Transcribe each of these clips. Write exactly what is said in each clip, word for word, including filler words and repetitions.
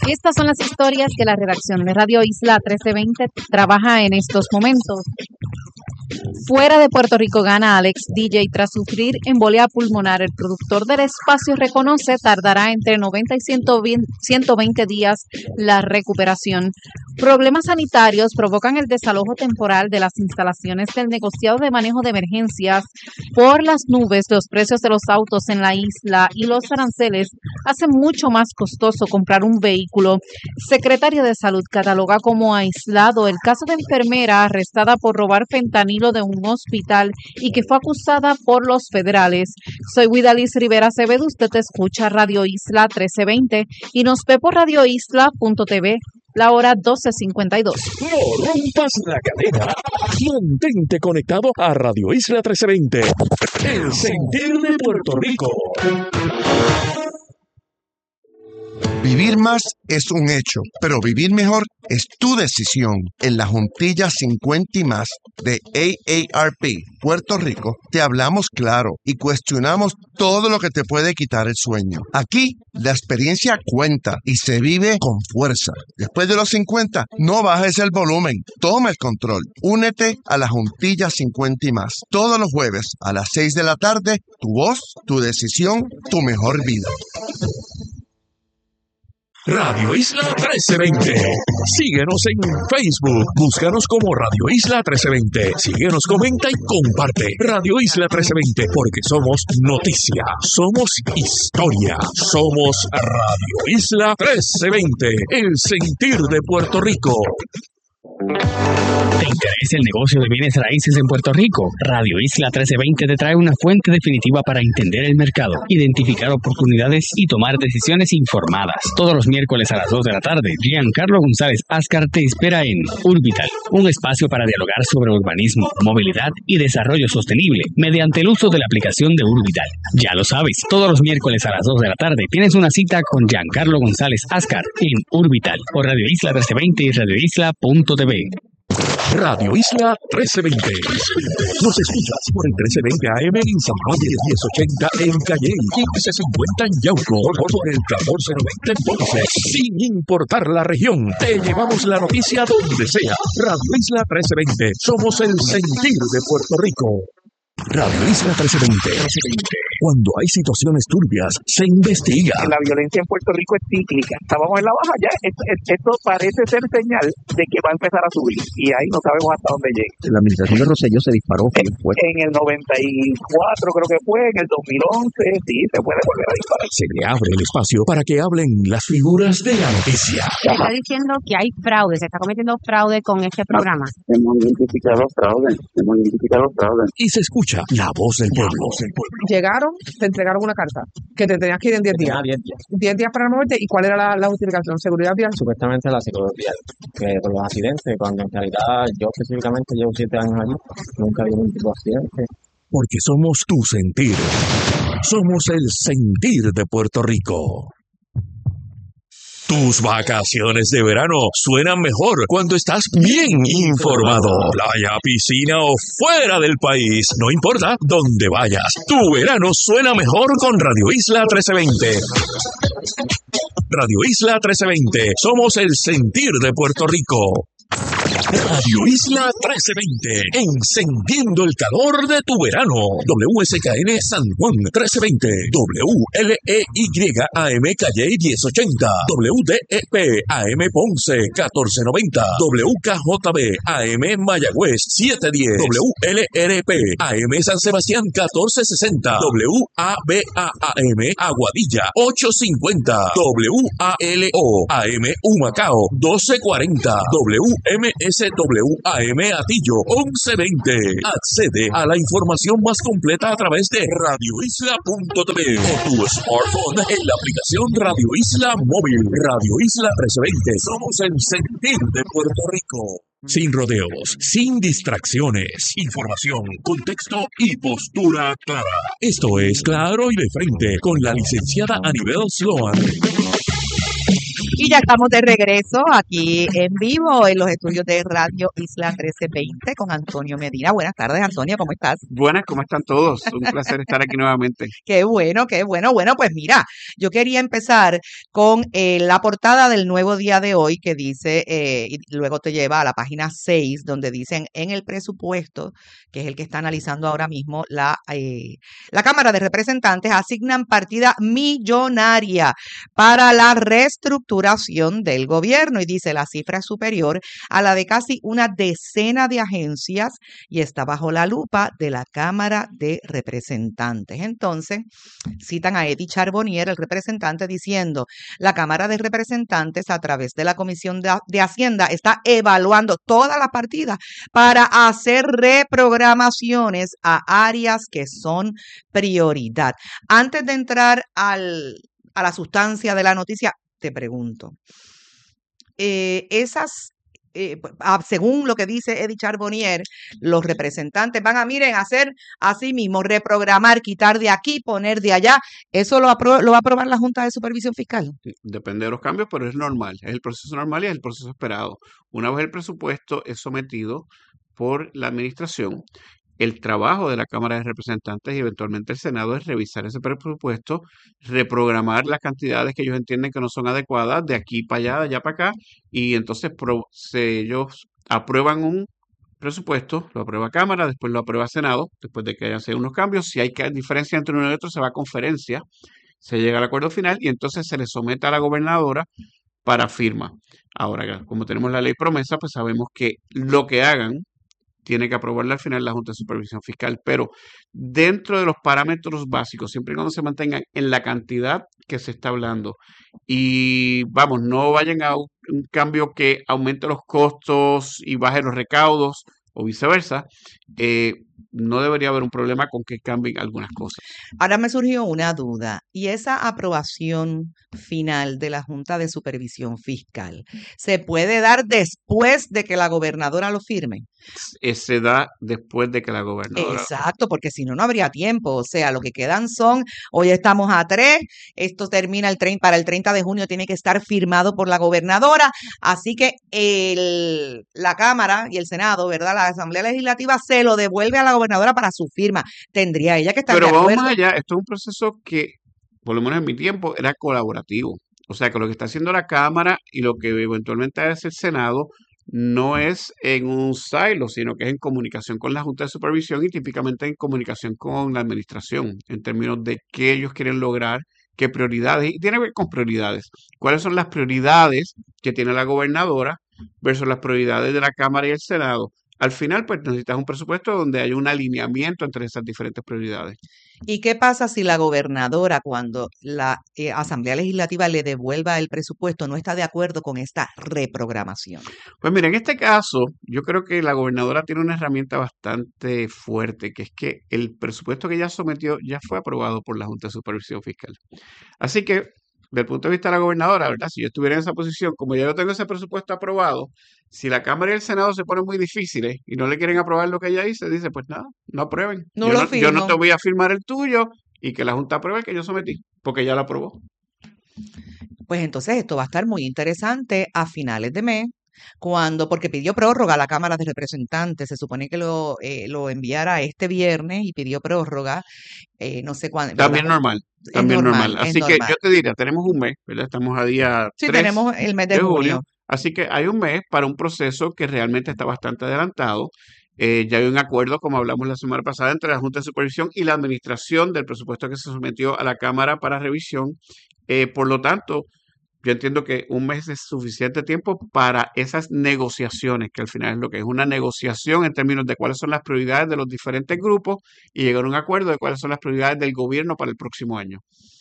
Y estas son las historias que la redacción de Radio Isla trece veinte trabaja en estos momentos. Fuera de Puerto Rico gana Alex D J tras sufrir embolia pulmonar. El productor del espacio reconoce tardará entre noventa y ciento veinte días la recuperación. Problemas sanitarios provocan el desalojo temporal de las instalaciones del negociado de manejo de emergencias. Por las nubes, los precios de los autos en la isla y los aranceles hacen mucho más costoso comprar un vehículo. Secretario de Salud cataloga como aislado el caso de enfermera arrestada por robar fentanilo de un hospital y que fue acusada por los federales. Soy Guidalis Rivera Acevedo, usted te escucha Radio Isla trece veinte y nos ve por radio isla punto t v. La hora doce cincuenta y dos. No rompas la cadena. Mantente conectado a Radio Isla trece veinte. El sentir de Puerto Rico. Vivir más es un hecho, pero vivir mejor es tu decisión. En la Juntilla cincuenta y más de A A R P Puerto Rico, te hablamos claro y cuestionamos todo lo que te puede quitar el sueño. Aquí, la experiencia cuenta y se vive con fuerza. Después de los cincuenta, no bajes el volumen, toma el control. Únete a la Juntilla cincuenta y más. Todos los jueves a las seis de la tarde, tu voz, tu decisión, tu mejor vida. Radio Isla trece veinte. Síguenos en Facebook. Búscanos como Radio Isla trece veinte. Síguenos, comenta y comparte. Radio Isla trece veinte, porque somos noticia, somos historia, somos Radio Isla trece veinte, el sentir de Puerto Rico. ¿Te interesa el negocio de bienes raíces en Puerto Rico? Radio Isla trece veinte te trae una fuente definitiva para entender el mercado, identificar oportunidades y tomar decisiones informadas. Todos los miércoles a las dos de la tarde, Giancarlo González Ascar te espera en Urbital, un espacio para dialogar sobre urbanismo, movilidad y desarrollo sostenible mediante el uso de la aplicación de Urbital. Ya lo sabes, todos los miércoles a las dos de la tarde tienes una cita con Giancarlo González Ascar en Urbital por Radio Isla trece veinte y radio isla punto t v. Radio Isla trece veinte. Nos escuchas por el trece veinte A M en San Juan, diez ochenta en Calley, quince cincuenta en Yauco, por el catorce noventa en Ponce. Sin importar la región, te llevamos la noticia donde sea. Radio Isla trece veinte. Somos el sentir de Puerto Rico. Radio Isla trece veinte. Cuando hay situaciones turbias, se investiga. La violencia en Puerto Rico es cíclica. Estábamos en la baja ya. Esto, esto parece ser señal de que va a empezar a subir. Y ahí no sabemos hasta dónde llegue. La administración de Rosselló se disparó. En, en el noventa y cuatro creo que fue, en el dos mil once, sí, se puede volver a disparar. Se le abre el espacio para que hablen las figuras de la noticia. Se está diciendo que hay fraude, se está cometiendo fraude con este programa. Hemos identificado fraude, hemos identificado fraude. Y se escucha la voz del pueblo. Voz del pueblo. Llegaron, te entregaron una carta que te tenías que ir en diez días. diez días para moverte. ¿Y cuál era la, la justificación? ¿Seguridad vial? Supuestamente la seguridad vial, que por los accidentes, cuando en realidad yo específicamente llevo siete años allí, nunca había ningún tipo de accidente. Porque somos tu sentir. Somos el sentir de Puerto Rico. Tus vacaciones de verano suenan mejor cuando estás bien informado. Playa, piscina o fuera del país, no importa dónde vayas. Tu verano suena mejor con Radio Isla trece veinte. Radio Isla trece veinte. Somos el sentir de Puerto Rico. Radio Isla trece veinte, encendiendo el calor de tu verano. W S K N San Juan trece veinte, W L E Y A M Calley diez ochenta, W D E P A M Ponce catorce noventa, W K J B A M Mayagüez setecientos diez, W L R P A M San Sebastián catorce sesenta, W A B A A M Aguadilla ochocientos cincuenta, W A L O A M Humacao doce cuarenta, W M S W A M Atillo once veinte. Accede a la información más completa a través de radio isla punto t v o tu smartphone en la aplicación Radio Isla Móvil. Radio Isla trece veinte. Somos el sentir de Puerto Rico. Sin rodeos, sin distracciones, información, contexto y postura clara. Esto es Claro y de Frente con la licenciada Anibel Sloan. Y ya estamos de regreso aquí en vivo en los estudios de Radio Isla trece veinte con Antonio Medina. Buenas tardes, Antonio, ¿cómo estás? Buenas, ¿cómo están todos? Un placer estar aquí nuevamente. Qué bueno, qué bueno. Bueno, pues mira, yo quería empezar con eh, la portada del Nuevo Día de hoy que dice, eh, y luego te lleva a la página seis, donde dicen en el presupuesto, que es el que está analizando ahora mismo la, eh, la Cámara de Representantes, asignan partida millonaria para la reestructuración del gobierno y dice la cifra es superior a la de casi una decena de agencias y está bajo la lupa de la Cámara de Representantes. Entonces, citan a Eddie Charbonnier, el representante, diciendo la Cámara de Representantes a través de la Comisión de, de Hacienda está evaluando todas las partidas para hacer reprogramaciones a áreas que son prioridad. Antes de entrar al a la sustancia de la noticia, te pregunto, eh, esas, eh, según lo que dice Eddie Charbonnier, los representantes van a, miren, hacer así mismo, reprogramar, quitar de aquí, poner de allá, ¿eso lo, apro- lo va a aprobar la Junta de Supervisión Fiscal? Depende de los cambios, pero es normal, es el proceso normal y es el proceso esperado. Una vez el presupuesto es sometido por la administración, el trabajo de la Cámara de Representantes y eventualmente el Senado es revisar ese presupuesto, reprogramar las cantidades que ellos entienden que no son adecuadas de aquí para allá, de allá para acá, y entonces pro, se, ellos aprueban un presupuesto, lo aprueba Cámara, después lo aprueba Senado, después de que hayan sido unos cambios. Si hay diferencia entre uno y otro, se va a conferencia, se llega al acuerdo final y entonces se le somete a la gobernadora para firma. Ahora, como tenemos la ley promesa, pues sabemos que lo que hagan tiene que aprobarla al final la Junta de Supervisión Fiscal, pero dentro de los parámetros básicos, siempre y cuando se mantengan en la cantidad que se está hablando y vamos, no vayan a un cambio que aumente los costos y baje los recaudos o viceversa, eh, no debería haber un problema con que cambien algunas cosas. Ahora me surgió una duda, y esa aprobación final de la Junta de Supervisión Fiscal, ¿se puede dar después de que la gobernadora lo firme? Se da después de que la gobernadora... Exacto, porque si no, no habría tiempo. O sea, lo que quedan son, hoy estamos a tres, esto termina el treinta, para el treinta de junio tiene que estar firmado por la gobernadora, así que el, la Cámara y el Senado, ¿verdad? La Asamblea Legislativa se lo devuelve a la gobernadora para su firma. Tendría ella que estar Pero de acuerdo. vamos más allá, esto es un proceso que, por lo menos en mi tiempo, era colaborativo. O sea, que lo que está haciendo la Cámara y lo que eventualmente hace el Senado no es en un silo, sino que es en comunicación con la Junta de Supervisión y típicamente en comunicación con la administración, en términos de qué ellos quieren lograr, qué prioridades, y tiene que ver con prioridades. ¿Cuáles son las prioridades que tiene la gobernadora versus las prioridades de la Cámara y el Senado? Al final, pues necesitas un presupuesto donde haya un alineamiento entre esas diferentes prioridades. ¿Y qué pasa si la gobernadora, cuando la eh, Asamblea Legislativa le devuelva el presupuesto, no está de acuerdo con esta reprogramación? Pues mira, en este caso, yo creo que la gobernadora tiene una herramienta bastante fuerte, que es que el presupuesto que ella sometió ya fue aprobado por la Junta de Supervisión Fiscal. Así que, desde el punto de vista de la gobernadora, ¿verdad? Si yo estuviera en esa posición, como ya yo tengo ese presupuesto aprobado, si la Cámara y el Senado se ponen muy difíciles y no le quieren aprobar lo que ella dice, dice, pues nada, no aprueben. No yo, lo no, firmo. yo no te voy a firmar el tuyo y que la Junta apruebe el que yo sometí, porque ya lo aprobó. Pues entonces esto va a estar muy interesante a finales de mes, cuando, porque pidió prórroga a la Cámara de Representantes, se supone que lo, eh, lo enviara este viernes y pidió prórroga, eh, no sé cuándo. También normal, también normal. normal, es Así que normal. yo te diría, tenemos un mes, ¿verdad? Estamos a día Sí, tres tenemos el mes de de junio. junio. Así que hay un mes para un proceso que realmente está bastante adelantado. Eh, ya hay un acuerdo, como hablamos la semana pasada, entre la Junta de Supervisión y la administración del presupuesto que se sometió a la Cámara para revisión. Eh, por lo tanto, yo entiendo que un mes es suficiente tiempo para esas negociaciones, que al final es lo que es una negociación en términos de cuáles son las prioridades de los diferentes grupos y llegar a un acuerdo de cuáles son las prioridades del gobierno para el próximo año.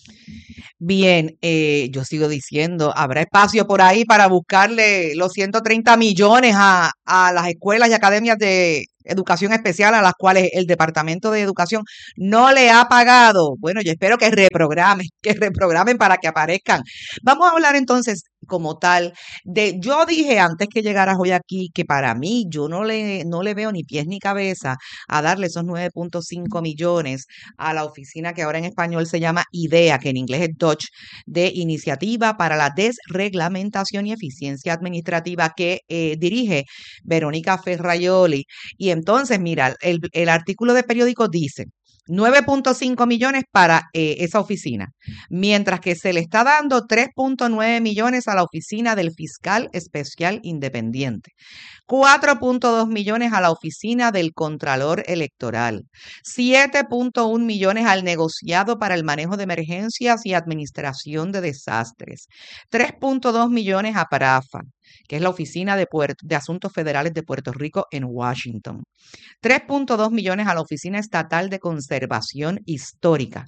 Bien, eh, yo sigo diciendo, habrá espacio por ahí para buscarle los ciento treinta millones a, a las escuelas y academias de educación especial a las cuales el Departamento de Educación no le ha pagado. Bueno, yo espero que reprogramen, que reprogramen para que aparezcan. Vamos a hablar entonces como tal. De, yo dije antes que llegaras hoy aquí que para mí yo no le, no le veo ni pies ni cabeza a darle esos nueve punto cinco millones a la oficina que ahora en español se llama IDEA, que en inglés es Dodge, de Iniciativa para la Desreglamentación y Eficiencia Administrativa, que eh, dirige Verónica Ferraioli. Y entonces, mira, el, el artículo de periódico dice nueve punto cinco millones para eh, esa oficina, mientras que se le está dando tres punto nueve millones a la oficina del fiscal especial independiente, cuatro punto dos millones a la oficina del contralor electoral, siete punto uno millones al negociado para el manejo de emergencias y administración de desastres, tres punto dos millones a PRAFA, que es la Oficina de, Puerto, de Asuntos Federales de Puerto Rico en Washington, tres punto dos millones a la Oficina Estatal de Conservación Histórica,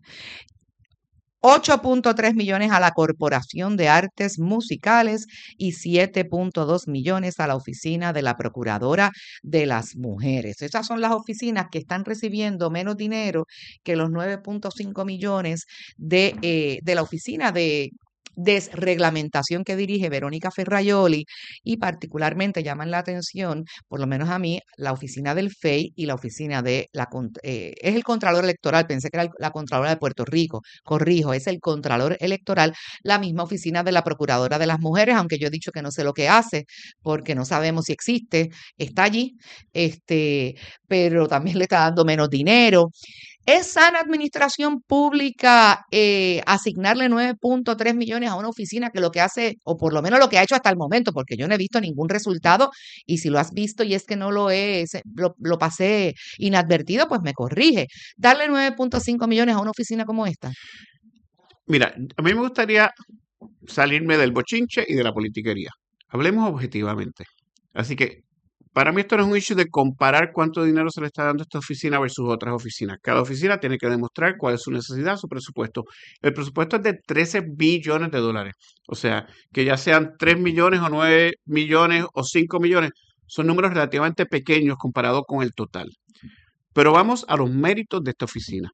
ocho punto tres millones a la Corporación de Artes Musicales y siete punto dos millones a la Oficina de la Procuradora de las Mujeres. Esas son las oficinas que están recibiendo menos dinero que los nueve punto cinco millones de, eh, de la Oficina de Desreglamentación que dirige Verónica Ferraioli, y particularmente llaman la atención, por lo menos a mí, la oficina del F E I y la oficina de la eh, es el Contralor Electoral, pensé que era la Contralora de Puerto Rico, corrijo, es el Contralor Electoral, la misma oficina de la Procuradora de las Mujeres, aunque yo he dicho que no sé lo que hace, porque no sabemos si existe, está allí, este, pero también le está dando menos dinero. ¿Es sana administración pública eh, asignarle nueve punto tres millones a una oficina que lo que hace, o por lo menos lo que ha hecho hasta el momento, porque yo no he visto ningún resultado, y si lo has visto y es que no lo es, lo, lo pasé inadvertido, pues me corrige. ¿Darle nueve punto cinco millones a una oficina como esta? Mira, a mí me gustaría salirme del bochinche y de la politiquería. Hablemos objetivamente. Así que para mí esto no es un issue de comparar cuánto dinero se le está dando a esta oficina versus otras oficinas. Cada oficina tiene que demostrar cuál es su necesidad, su presupuesto. El presupuesto es de trece billones de dólares. O sea, que ya sean tres millones o nueve millones o cinco millones, son números relativamente pequeños comparados con el total. Pero vamos a los méritos de esta oficina.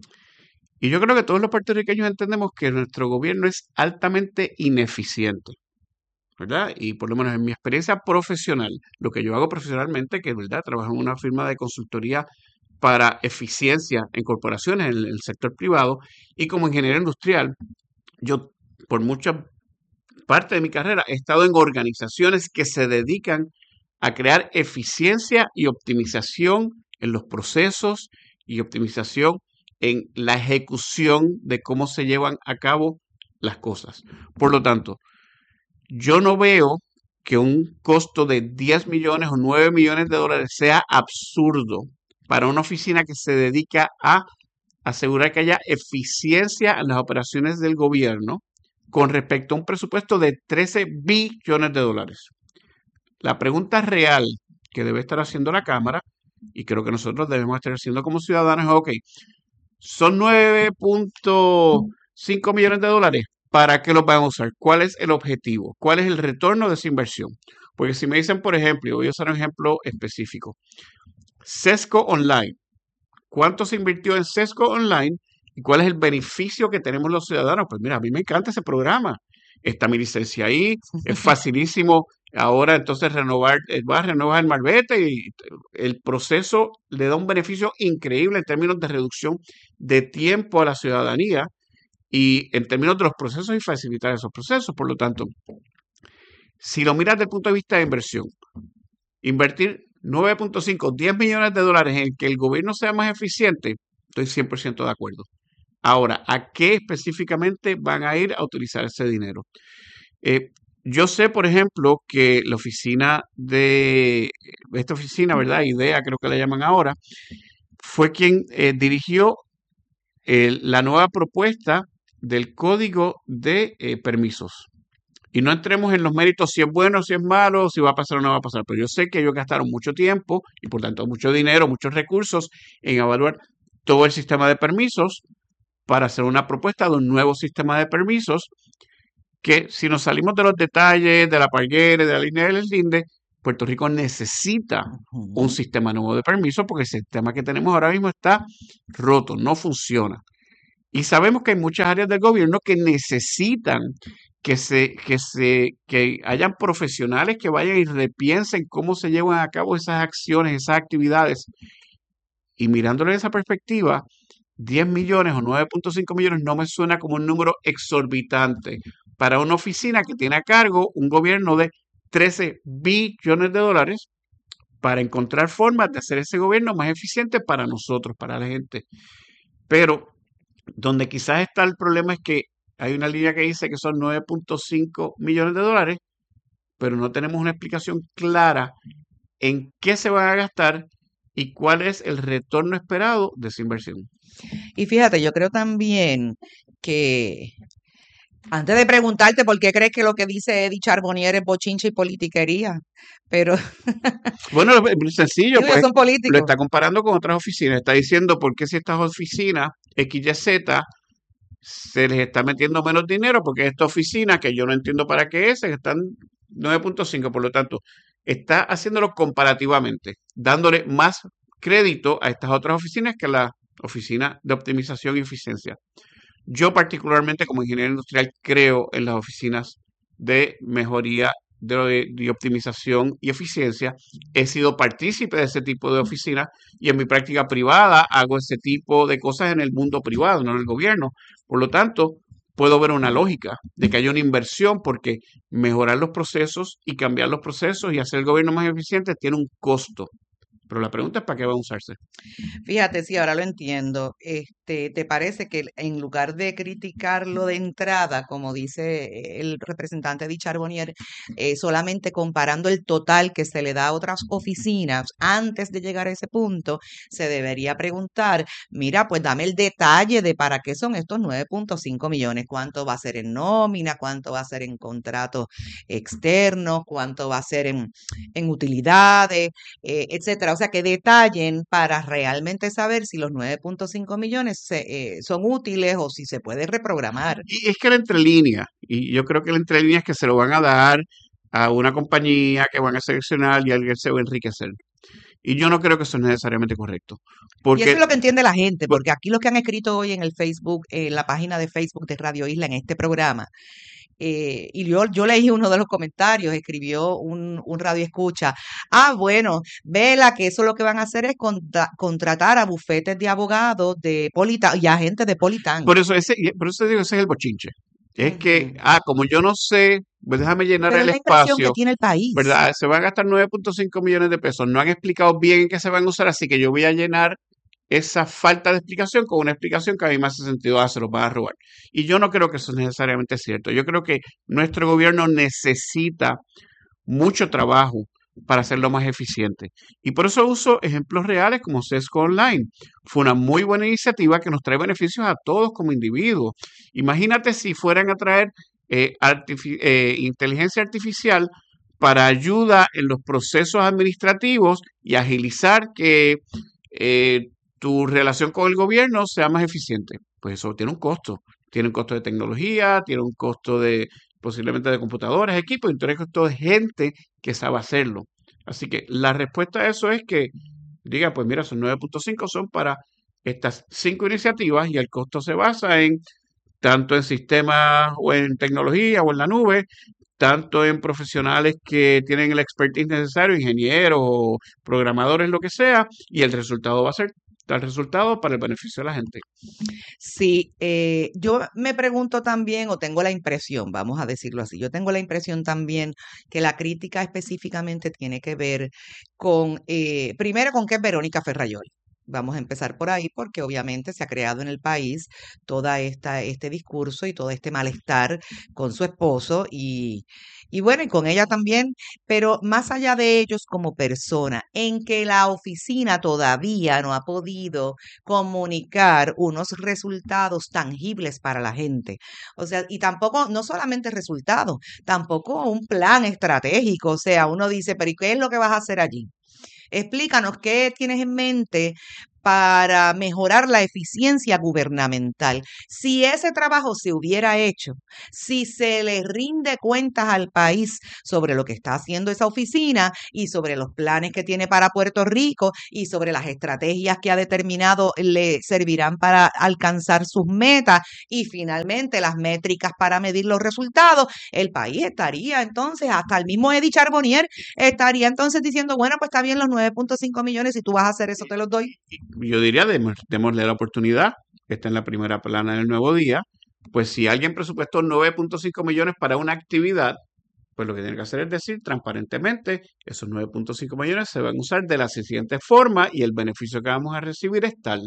Y yo creo que todos los puertorriqueños entendemos que nuestro gobierno es altamente ineficiente, ¿verdad? Y por lo menos en mi experiencia profesional, lo que yo hago profesionalmente, que es verdad, trabajo en una firma de consultoría para eficiencia en corporaciones, en el sector privado, y como ingeniero industrial, yo por mucha parte de mi carrera he estado en organizaciones que se dedican a crear eficiencia y optimización en los procesos y optimización en la ejecución de cómo se llevan a cabo las cosas. Por lo tanto, yo no veo que un costo de diez millones o nueve millones de dólares sea absurdo para una oficina que se dedica a asegurar que haya eficiencia en las operaciones del gobierno con respecto a un presupuesto de trece billones de dólares. La pregunta real que debe estar haciendo la Cámara, y creo que nosotros debemos estar haciendo como ciudadanos, es, ok, son nueve punto cinco millones de dólares. ¿Para qué los van a usar? ¿Cuál es el objetivo? ¿Cuál es el retorno de esa inversión? Porque si me dicen, por ejemplo, y voy a usar un ejemplo específico, Sesco Online. ¿Cuánto se invirtió en Sesco Online? ¿Y cuál es el beneficio que tenemos los ciudadanos? Pues mira, a mí me encanta ese programa. Está mi licencia ahí, es facilísimo. Ahora entonces renovar, vas a renovar el marbete y el proceso le da un beneficio increíble en términos de reducción de tiempo a la ciudadanía y en términos de los procesos y facilitar esos procesos. Por lo tanto, si lo miras desde el punto de vista de inversión, invertir nueve punto cinco, diez millones de dólares en que el gobierno sea más eficiente, estoy cien por ciento de acuerdo. Ahora, ¿a qué específicamente van a ir a utilizar ese dinero? Eh, yo sé, por ejemplo, que la oficina de, esta oficina, ¿verdad? IDEA, creo que la llaman ahora, fue quien eh, dirigió eh, la nueva propuesta del código de eh, permisos. Y no entremos en los méritos si es bueno, si es malo, si va a pasar o no va a pasar. Pero yo sé que ellos gastaron mucho tiempo y por tanto mucho dinero, muchos recursos en evaluar todo el sistema de permisos para hacer una propuesta de un nuevo sistema de permisos que, si nos salimos de los detalles, de la parguera, de la línea del deslinde, Puerto Rico necesita un sistema nuevo de permisos porque el sistema que tenemos ahora mismo está roto, no funciona. Y sabemos que hay muchas áreas del gobierno que necesitan que se, que se, que hayan profesionales que vayan y repiensen cómo se llevan a cabo esas acciones, esas actividades. Y mirándolo en esa perspectiva, diez millones o nueve punto cinco millones no me suena como un número exorbitante para una oficina que tiene a cargo un gobierno de trece billones de dólares para encontrar formas de hacer ese gobierno más eficiente para nosotros, para la gente. Pero donde quizás está el problema es que hay una línea que dice que son nueve punto cinco millones de dólares, pero no tenemos una explicación clara en qué se van a gastar y cuál es el retorno esperado de esa inversión. Y fíjate, yo creo también que antes de preguntarte por qué crees que lo que dice Eddie Charbonnier es bochinche y politiquería, pero Bueno, es muy sencillo, digo, ellos pues son políticos. lo está comparando con otras oficinas. Está diciendo por qué si estas oficinas X Y Z se les está metiendo menos dinero, porque esta oficina, que yo no entiendo para qué es, están nueve punto cinco, por lo tanto, está haciéndolo comparativamente, dándole más crédito a estas otras oficinas que a la oficina de optimización y eficiencia. Yo particularmente como ingeniero industrial creo en las oficinas de mejoría de, de optimización y eficiencia. He sido partícipe de ese tipo de oficinas y en mi práctica privada hago ese tipo de cosas en el mundo privado, no en el gobierno. Por lo tanto, puedo ver una lógica de que haya una inversión porque mejorar los procesos y cambiar los procesos y hacer el gobierno más eficiente tiene un costo. Pero la pregunta es para qué va a usarse. Fíjate, sí, ahora lo entiendo. Este, ¿te parece que en lugar de criticarlo de entrada, como dice el representante de Charbonnier, eh, solamente comparando el total que se le da a otras oficinas antes de llegar a ese punto, se debería preguntar, mira, pues dame el detalle de para qué son estos nueve punto cinco millones, cuánto va a ser en nómina, cuánto va a ser en contratos externos, cuánto va a ser en, en utilidades, eh, etcétera. O sea, que detallen para realmente saber si los nueve punto cinco millones se, eh, son útiles o si se puede reprogramar. Y es que la entrelínea, y yo creo que la entrelínea es que se lo van a dar a una compañía que van a seleccionar y alguien se va a enriquecer. Y yo no creo que eso es necesariamente correcto. Porque, y eso es lo que entiende la gente, porque aquí los que han escrito hoy en el Facebook, en la página de Facebook de Radio Isla, en este programa, Eh, y yo, yo leí uno de los comentarios, escribió un, un radio escucha, ah, bueno, vela que eso lo que van a hacer es contra, contratar a bufetes de abogados de Politán y agentes de Politán. Por eso, ese, por eso digo, ese es el bochinche. Es uh-huh. que, ah, como yo no sé, pues déjame llenar Pero el es la espacio. Que tiene el país. ¿Verdad? Se van a gastar nueve punto cinco millones de pesos. No han explicado bien en qué se van a usar, así que yo voy a llenar esa falta de explicación con una explicación que a mí me hace sentido, ah, se los van a robar. Y yo no creo que eso es necesariamente cierto. Yo creo que nuestro gobierno necesita mucho trabajo para hacerlo más eficiente. Y por eso uso ejemplos reales como Sesco Online. Fue una muy buena iniciativa que nos trae beneficios a todos como individuos. Imagínate si fueran a traer eh, artific- eh, inteligencia artificial para ayuda en los procesos administrativos y agilizar que eh, tu relación con el gobierno sea más eficiente. Pues eso tiene un costo. Tiene un costo de tecnología, tiene un costo de posiblemente de computadoras, equipos, y tiene un costo de gente que sabe hacerlo. Así que la respuesta a eso es que diga, pues mira, son nueve punto cinco, son para estas cinco iniciativas y el costo se basa en tanto en sistemas o en tecnología o en la nube, tanto en profesionales que tienen el expertise necesario, ingenieros o programadores, lo que sea, y el resultado va a ser tal resultado para el beneficio de la gente. Sí, eh, yo me pregunto también, o tengo la impresión, vamos a decirlo así, yo tengo la impresión también que la crítica específicamente tiene que ver con, eh, primero con que es Verónica Ferrayol. Vamos a empezar por ahí porque obviamente se ha creado en el país toda esta este discurso y todo este malestar con su esposo y, y bueno, y con ella también, pero más allá de ellos como persona, en que la oficina todavía no ha podido comunicar unos resultados tangibles para la gente. O sea, y tampoco, no solamente resultados, tampoco un plan estratégico. O sea, uno dice, pero ¿y qué es lo que vas a hacer allí? Explícanos qué tienes en mente para mejorar la eficiencia gubernamental. Si ese trabajo se hubiera hecho, si se le rinde cuentas al país sobre lo que está haciendo esa oficina y sobre los planes que tiene para Puerto Rico y sobre las estrategias que ha determinado le servirán para alcanzar sus metas y finalmente las métricas para medir los resultados, el país estaría entonces, hasta el mismo Eddie Charbonnier estaría entonces diciendo, bueno, pues está bien los nueve punto cinco millones, si tú vas a hacer eso te los doy. Yo diría, demos, démosle la oportunidad, que está en la primera plana del Nuevo Día, pues si alguien presupuestó nueve punto cinco millones para una actividad, pues lo que tiene que hacer es decir transparentemente, esos nueve punto cinco millones se van a usar de la siguiente forma y el beneficio que vamos a recibir es tal.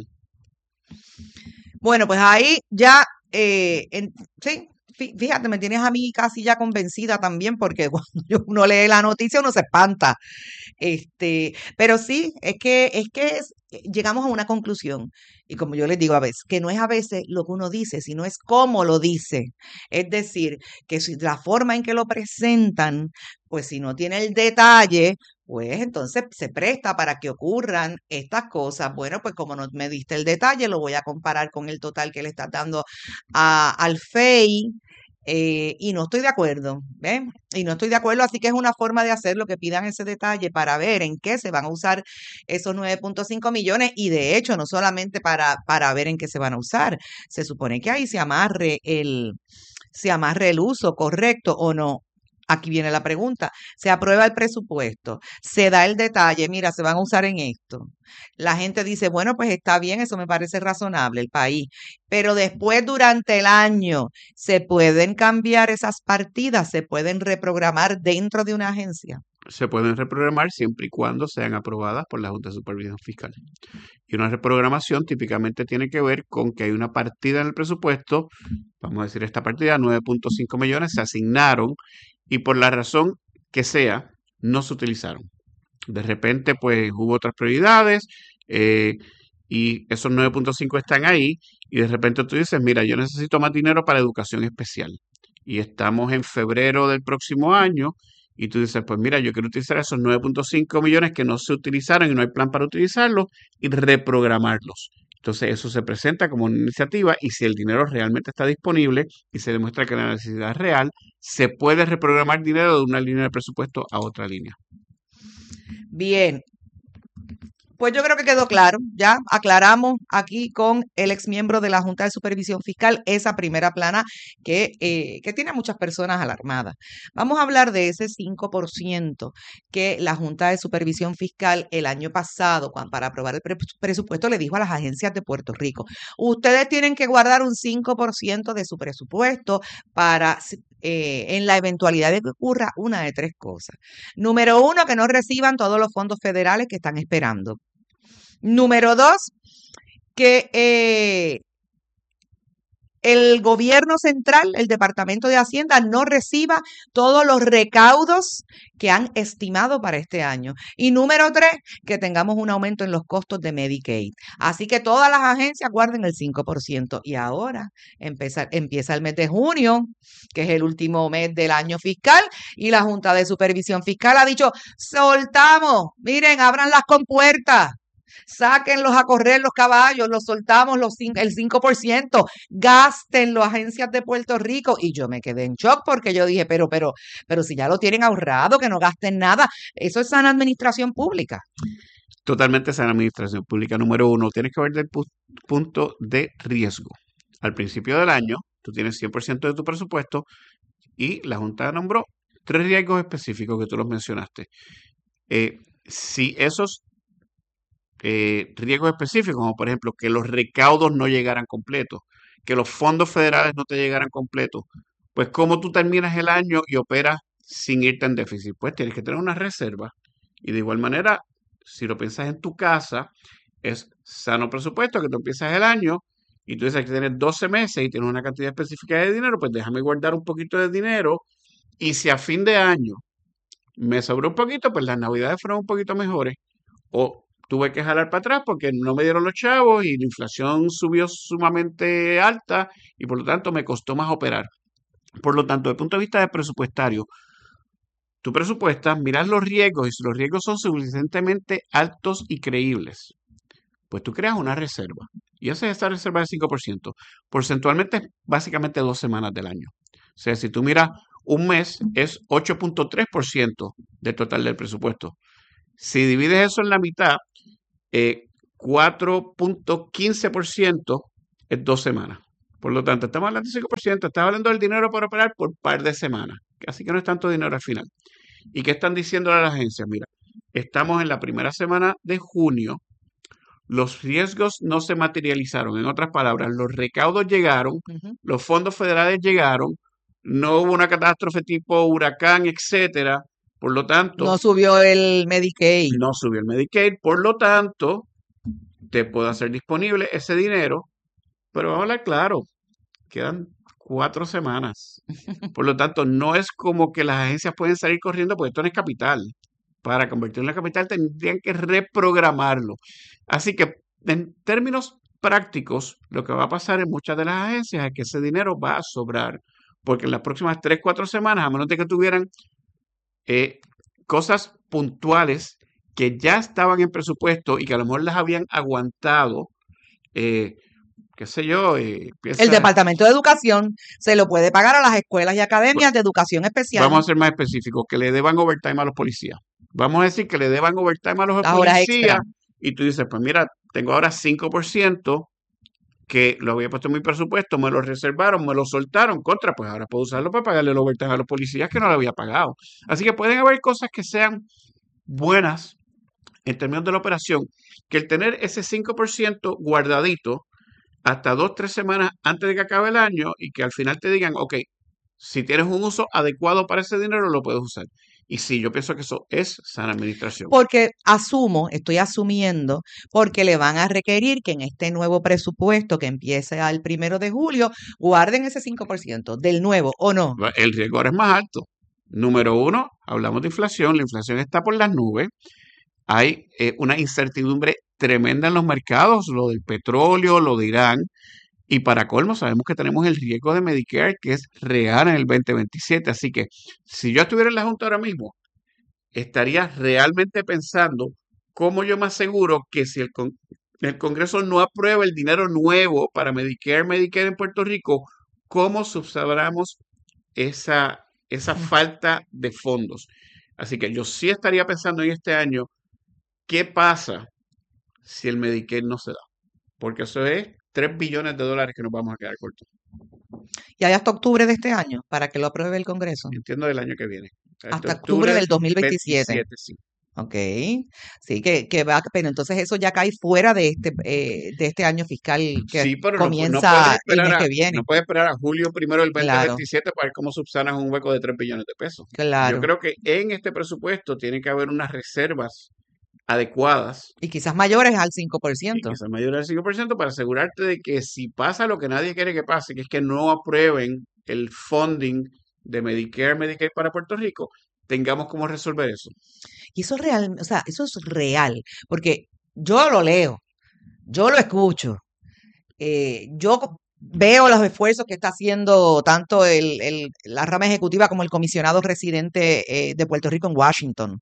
Bueno, pues ahí ya, eh, en, sí, fíjate, me tienes a mí casi ya convencida también, porque cuando uno lee la noticia uno se espanta. Este, pero sí, es que, es que es, llegamos a una conclusión. Y como yo les digo a veces, que no es a veces lo que uno dice, sino es cómo lo dice. Es decir, que si la forma en que lo presentan, pues si no tiene el detalle, pues entonces se presta para que ocurran estas cosas. Bueno, pues como no me diste el detalle, lo voy a comparar con el total que le estás dando a, al F E I. Eh, y no estoy de acuerdo, ¿ves? Y no estoy de acuerdo, así que es una forma de hacerlo, que pidan ese detalle para ver en qué se van a usar esos nueve punto cinco millones y de hecho no solamente para, para ver en qué se van a usar, se supone que ahí se amarre el, se amarre el uso correcto o no. Aquí viene la pregunta, se aprueba el presupuesto, se da el detalle, mira, se van a usar en esto. La gente dice, bueno, pues está bien, eso me parece razonable, el país. Pero después, durante el año, se pueden cambiar esas partidas, se pueden reprogramar dentro de una agencia. Se pueden reprogramar siempre y cuando sean aprobadas por la Junta de Supervisión Fiscal. Y una reprogramación típicamente tiene que ver con que hay una partida en el presupuesto, vamos a decir esta partida, nueve punto cinco millones, se asignaron y por la razón que sea, no se utilizaron. De repente, pues hubo otras prioridades eh, y esos nueve punto cinco están ahí y de repente tú dices, mira, yo necesito más dinero para educación especial y estamos en febrero del próximo año y tú dices, pues mira, yo quiero utilizar esos nueve punto cinco millones que no se utilizaron y no hay plan para utilizarlos y reprogramarlos. Entonces eso se presenta como una iniciativa y si el dinero realmente está disponible y se demuestra que la necesidad es real, se puede reprogramar dinero de una línea de presupuesto a otra línea. Bien, pues yo creo que quedó claro, ya aclaramos aquí con el exmiembro de la Junta de Supervisión Fiscal esa primera plana que, eh, que tiene a muchas personas alarmadas. Vamos a hablar de ese cinco por ciento que la Junta de Supervisión Fiscal el año pasado, cuando, para aprobar el pre presupuesto, le dijo a las agencias de Puerto Rico, ustedes tienen que guardar un cinco por ciento de su presupuesto para... Eh, en la eventualidad de que ocurra una de tres cosas. Número uno, que no reciban todos los fondos federales que están esperando. Número dos, que eh, el gobierno central, el Departamento de Hacienda, no reciba todos los recaudos que han estimado para este año. Y número tres, que tengamos un aumento en los costos de Medicaid. Así que todas las agencias guarden el cinco por ciento. Y ahora empieza, empieza el mes de junio, que es el último mes del año fiscal, y la Junta de Supervisión Fiscal ha dicho, soltamos, miren, abran las compuertas. Sáquenlos a correr los caballos, los soltamos los el cinco por ciento, gástenlo agencias de Puerto Rico. Y yo me quedé en shock porque yo dije, pero, pero, pero si ya lo tienen ahorrado, que no gasten nada. Eso es sana administración pública. Totalmente sana administración pública. Número uno, tienes que ver del pu punto de riesgo. Al principio del año, tú tienes cien por ciento de tu presupuesto y la Junta nombró tres riesgos específicos que tú los mencionaste. Eh, si esos Eh, riesgos específicos, como por ejemplo que los recaudos no llegaran completos, que los fondos federales no te llegaran completos, pues ¿cómo tú terminas el año y operas sin irte en déficit? Pues tienes que tener una reserva. Y de igual manera, si lo piensas en tu casa, es sano presupuesto que tú empiezas el año y tú dices que tienes doce meses y tienes una cantidad específica de dinero, pues déjame guardar un poquito de dinero y si a fin de año me sobró un poquito, pues las navidades fueron un poquito mejores o tuve que jalar para atrás porque no me dieron los chavos y la inflación subió sumamente alta y por lo tanto me costó más operar. Por lo tanto, desde el punto de vista de presupuestario, tú presupuestas, miras los riesgos y si los riesgos son suficientemente altos y creíbles, pues tú creas una reserva y haces esa reserva del cinco por ciento. Porcentualmente es básicamente dos semanas del año. O sea, si tú miras un mes, es ocho punto tres por ciento del total del presupuesto. Si divides eso en la mitad, eh, cuatro punto quince por ciento es dos semanas. Por lo tanto, estamos hablando del cinco por ciento, estamos hablando del dinero para operar por par de semanas. Así que no es tanto dinero al final. ¿Y qué están diciendo las agencias? Mira, estamos en la primera semana de junio. Los riesgos no se materializaron. En otras palabras, los recaudos llegaron, uh-huh. los fondos federales llegaron, no hubo una catástrofe tipo huracán, etcétera. Por lo tanto... No subió el Medicaid. No subió el Medicaid. Por lo tanto, te puede hacer disponible ese dinero. Pero vamos a hablar claro, quedan cuatro semanas. Por lo tanto, no es como que las agencias pueden salir corriendo porque esto no es capital. Para convertirlo en capital tendrían que reprogramarlo. Así que en términos prácticos, lo que va a pasar en muchas de las agencias es que ese dinero va a sobrar. Porque en las próximas tres, cuatro semanas, a menos de que tuvieran eh, cosas puntuales que ya estaban en presupuesto y que a lo mejor las habían aguantado, eh, qué sé yo. Eh, el Departamento de Educación se lo puede pagar a las escuelas y academias pues, de educación especial. Vamos a ser más específicos, que le deban overtime a los policías. Vamos a decir que le deban overtime a los las policías y tú dices, pues mira, tengo ahora cinco por ciento que lo había puesto en mi presupuesto, me lo reservaron, me lo soltaron, contra, pues ahora puedo usarlo para pagarle el overtime a los policías que no lo había pagado. Así que pueden haber cosas que sean buenas en términos de la operación, que el tener ese cinco por ciento guardadito hasta dos, tres semanas antes de que acabe el año y que al final te digan, ok, si tienes un uso adecuado para ese dinero, lo puedes usar. Y sí, yo pienso que eso es sana administración. Porque asumo, estoy asumiendo, porque le van a requerir que en este nuevo presupuesto que empiece al primero de julio, guarden ese cinco por ciento del nuevo, ¿o no? El riesgo ahora es más alto. Número uno, hablamos de inflación. La inflación está por las nubes. Hay eh, una incertidumbre tremenda en los mercados, lo del petróleo, lo de Irán. Y para colmo, sabemos que tenemos el riesgo de Medicare que es real en el veinte veintisiete. Así que si yo estuviera en la Junta ahora mismo, estaría realmente pensando cómo yo me aseguro que si el, con- el Congreso no aprueba el dinero nuevo para Medicare, Medicare en Puerto Rico, ¿cómo subsanamos esa, esa falta de fondos? Así que yo sí estaría pensando en este año, ¿qué pasa si el Medicare no se da? Porque eso es tres billones de dólares que nos vamos a quedar cortos. Y hay hasta octubre de este año para que lo apruebe el Congreso. Entiendo del año que viene. Hasta, hasta octubre del dos mil veintisiete. veintisiete, sí. Ok, sí, que, que va, pero entonces eso ya cae fuera de este eh, de este año fiscal que sí, pero comienza no, no el mes a, que viene. No puedes esperar a julio primero del veinte veintisiete claro. para ver cómo subsanas un hueco de tres billones de pesos. Claro. Yo creo que en este presupuesto tiene que haber unas reservas adecuadas. Y quizás mayores al cinco por ciento. Y quizás mayores al cinco por ciento para asegurarte de que si pasa lo que nadie quiere que pase, que es que no aprueben el funding de Medicare, Medicaid para Puerto Rico, tengamos cómo resolver eso. Y eso es real, o sea, eso es real, porque yo lo leo, yo lo escucho, eh, yo veo los esfuerzos que está haciendo tanto el, el, la rama ejecutiva como el comisionado residente eh, de Puerto Rico en Washington,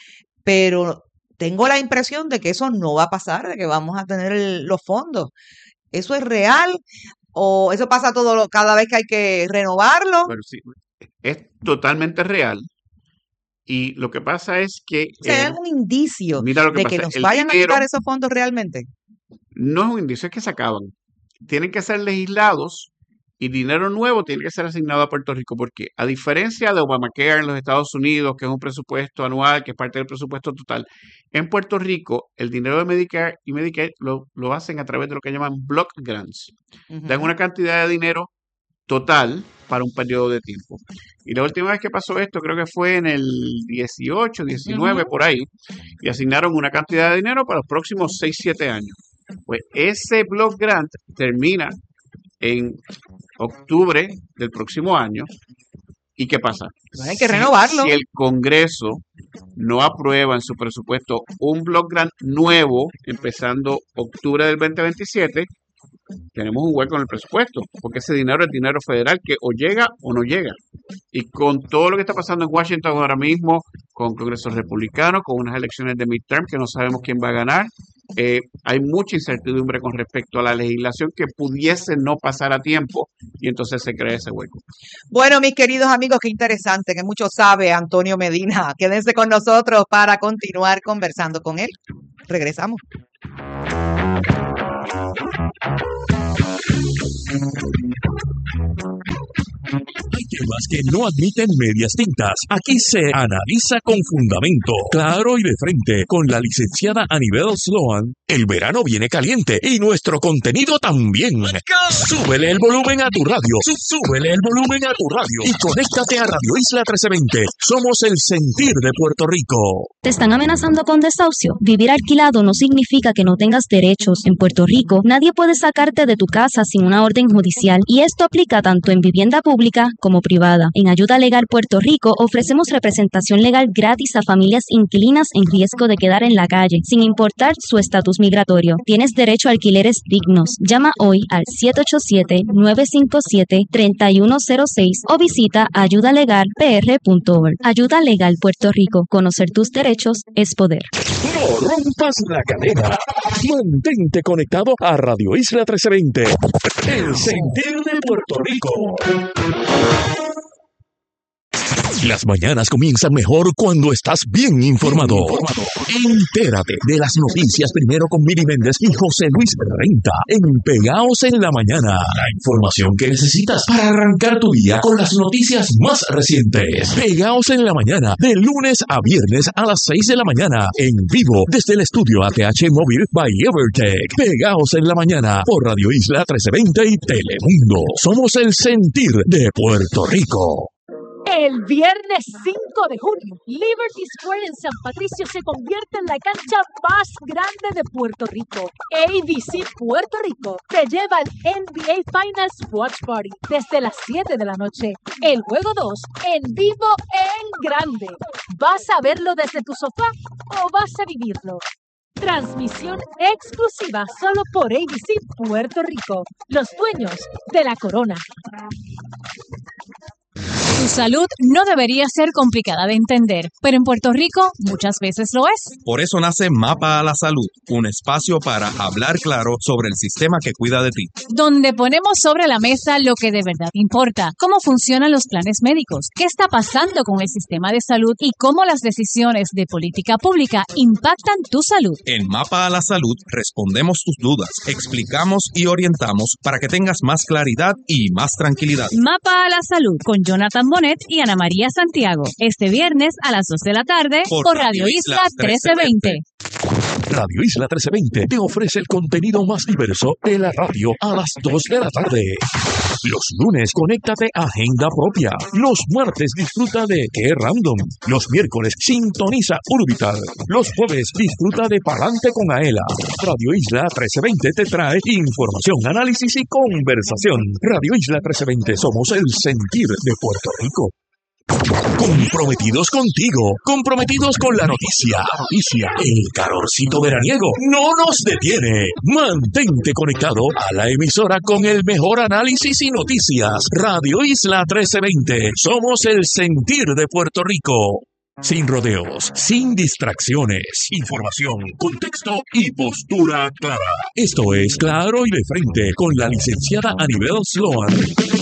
pero tengo la impresión de que eso no va a pasar, de que vamos a tener el, los fondos. ¿Eso es real o eso pasa todo lo, cada vez que hay que renovarlo? Bueno, sí, es totalmente real. Y lo que pasa es que... O sea, ¿hay algún indicio de pasa, que nos vayan dinero, a quitar esos fondos realmente? No es un indicio, es que se acaban. Tienen que ser legislados y dinero nuevo tiene que ser asignado a Puerto Rico, porque a diferencia de Obamacare en los Estados Unidos, que es un presupuesto anual, que es parte del presupuesto total, en Puerto Rico el dinero de Medicare y Medicaid lo, lo hacen a través de lo que llaman block grants. Uh-huh. Dan una cantidad de dinero total para un periodo de tiempo. Y la última vez que pasó esto, creo que fue en el dieciocho, diecinueve, uh-huh. por ahí, y asignaron una cantidad de dinero para los próximos seis, siete años. Pues ese block grant termina en octubre del próximo año. ¿Y qué pasa? Hay que renovarlo. Si, si el Congreso no aprueba en su presupuesto un block grant nuevo, empezando octubre del veinte veintisiete, tenemos un hueco en el presupuesto, porque ese dinero es dinero federal que o llega o no llega. Y con todo lo que está pasando en Washington ahora mismo, con congresos republicanos, con unas elecciones de midterm que no sabemos quién va a ganar, eh, hay mucha incertidumbre con respecto a la legislación que pudiese no pasar a tiempo y entonces se crea ese hueco. Bueno, mis queridos amigos, qué interesante, que mucho sabe Antonio Medina. Quédense con nosotros para continuar conversando con él. Regresamos. Hay temas que no admiten medias tintas. Aquí se analiza con fundamento, claro y de frente, con la licenciada Anibel Sloan. El verano viene caliente y nuestro contenido también. Súbele el volumen a tu radio. Súbele el volumen a tu radio y conéctate a Radio Isla trece veinte. Somos el sentir de Puerto Rico. ¿Te están amenazando con desahucio? Vivir alquilado no significa que no tengas derechos. En Puerto Rico, nadie puede sacarte de tu casa sin una orden judicial y esto aplica tanto en vivienda pública como privada. En Ayuda Legal Puerto Rico ofrecemos representación legal gratis a familias inquilinas en riesgo de quedar en la calle, sin importar su estatus migratorio. Tienes derecho a alquileres dignos. Llama hoy al siete ocho siete, nueve cinco siete, tres uno cero seis o visita ayuda legal p r punto org. Ayuda Legal Puerto Rico. Conocer tus derechos es poder. No rompas la cadena. Mantente conectado a Radio Isla trece veinte. El sentir de Puerto Rico. Las mañanas comienzan mejor cuando estás bien informado. Entérate de las noticias primero con Miri Méndez y José Luis Renta en Pegaos en la Mañana. La información que necesitas para arrancar tu día con las noticias más recientes. Pegaos en la Mañana, de lunes a viernes a las seis de la mañana. En vivo desde el estudio A T H Móvil by Evertech. Pegaos en la Mañana por Radio Isla trece veinte y Telemundo. Somos el sentir de Puerto Rico. El viernes cinco de junio, Liberty Square en San Patricio se convierte en la cancha más grande de Puerto Rico. A B C Puerto Rico te lleva al N B A Finals Watch Party desde las siete de la noche. El juego dos en vivo en grande. ¿Vas a verlo desde tu sofá o vas a vivirlo? Transmisión exclusiva solo por A B C Puerto Rico, los dueños de la corona. Tu salud no debería ser complicada de entender, pero en Puerto Rico muchas veces lo es. Por eso nace Mapa a la Salud, un espacio para hablar claro sobre el sistema que cuida de ti. Donde ponemos sobre la mesa lo que de verdad importa, cómo funcionan los planes médicos, qué está pasando con el sistema de salud y cómo las decisiones de política pública impactan tu salud. En Mapa a la Salud respondemos tus dudas, explicamos y orientamos para que tengas más claridad y más tranquilidad. Mapa a la Salud con Jonathan Bonet y Ana María Santiago. Este viernes a las dos de la tarde por, por Radio Isla trece veinte. Radio Isla trece veinte te ofrece el contenido más diverso de la radio a las dos de la tarde. Los lunes, conéctate a Agenda Propia. Los martes, disfruta de Qué Random. Los miércoles, sintoniza Urbital. Los jueves, disfruta de Palante con Aela. Radio Isla trece veinte te trae información, análisis y conversación. Radio Isla trece veinte, somos el sentir de Puerto Rico. Comprometidos contigo, comprometidos con la noticia, la noticia, el calorcito veraniego no nos detiene. Mantente conectado a la emisora con el mejor análisis y noticias. Radio Isla trece veinte, somos el sentir de Puerto Rico. Sin rodeos, sin distracciones, información, contexto y postura clara. Esto es Claro y de Frente con la licenciada Anibel Sloan.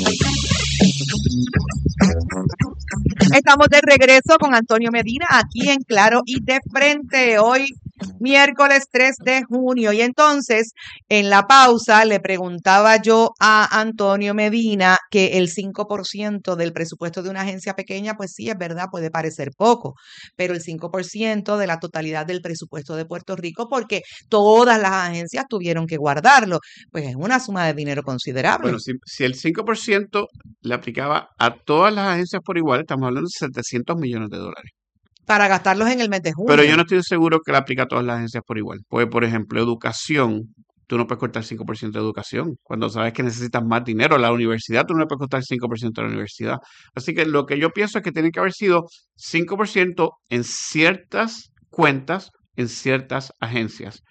Estamos de regreso con Antonio Medina aquí en Claro y de Frente. Hoy miércoles tres de junio. Y entonces, en la pausa, le preguntaba yo a Antonio Medina que el cinco por ciento del presupuesto de una agencia pequeña, pues sí, es verdad, puede parecer poco, pero el cinco por ciento de la totalidad del presupuesto de Puerto Rico, porque todas las agencias tuvieron que guardarlo, pues es una suma de dinero considerable. Bueno, si, si el cinco por ciento le aplicaba a todas las agencias por igual, estamos hablando de setecientos millones de dólares. Para gastarlos en el mes de junio. Pero yo no estoy seguro que le aplica a todas las agencias por igual. Pues, por ejemplo, educación, tú no puedes cortar cinco por ciento de educación. Cuando sabes que necesitas más dinero, la universidad, tú no le puedes cortar cinco por ciento de la universidad. Así que lo que yo pienso es que tiene que haber sido cinco por ciento en ciertas cuentas, en ciertas agencias.